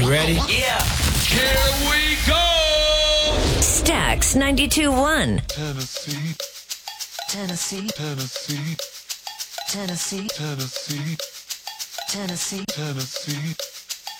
You ready? Yeah. Here we go! Stax 92.1. Tennessee, Tennessee, Tennessee, Tennessee, Tennessee, Tennessee, Tennessee.